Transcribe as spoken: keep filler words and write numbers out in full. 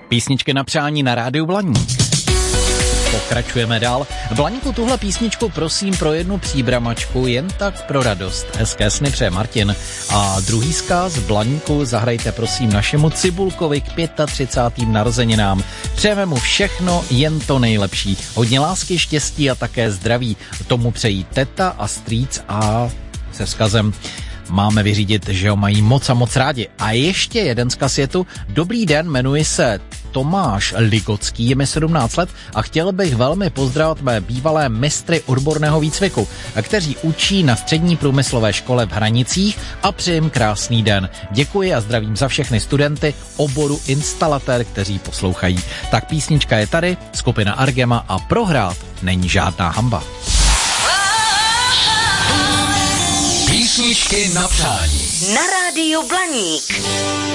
Písničky na přání na rádiu Blaník. Pokračujeme dál. Blaníku, tuhle písničku prosím pro jednu příbramačku, jen tak pro radost. Hezké sny přeje Martin. A druhý vzkaz, Blaníku, zahrajte prosím našemu Cibulkovi k třicátým pátým narozeninám. Přejeme mu všechno, jen to nejlepší. Hodně lásky, štěstí a také zdraví. Tomu přejí teta a strýc a se vzkazem máme vyřídit, že ho mají moc a moc rádi. A ještě jeden vzkaz je tu. Dobrý den, jmenuji se Tomáš Ligocký, je mi sedmnáct let a chtěl bych velmi pozdravit mé bývalé mistry odborného výcviku, kteří učí na střední průmyslové škole v Hranicích a přeji krásný den. Děkuji a zdravím za všechny studenty oboru instalatér, kteří poslouchají. Tak písnička je tady, skupina Argema a prohrát není žádná hanba. Písničky na přání. Na rádiu Blaník.